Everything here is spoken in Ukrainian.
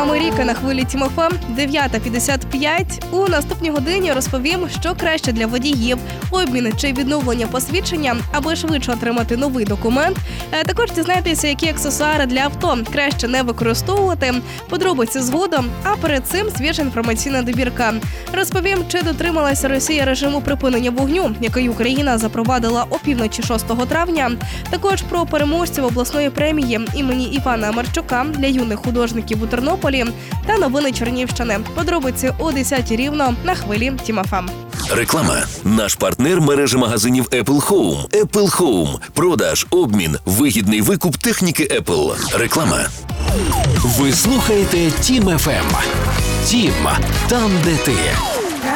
вами Ріка на хвилі Тім ФМ, 9:55. У наступній годині розповім, що краще для водіїв – обмін чи відновлення посвідчення, аби швидше отримати новий документ. Також дізнаєтеся, які аксесуари для авто краще не використовувати. Подробиці згодом, а перед цим свіжа інформаційна добірка. Розповім, чи дотрималася Росія режиму припинення вогню, який Україна запровадила опівночі 6 травня. Також про переможців обласної премії імені Івана Амарчука для юних художників у Тернополі та новини Чернівщини. Подробиці о 10:00 рівно на хвилі Тім ФМ. Реклама. Наш партнер – мережа магазинів Apple Home. Apple Home. Продаж, обмін, вигідний викуп техніки Apple. Реклама. Ви слухаєте Тім ФМ. Тім – там, де ти.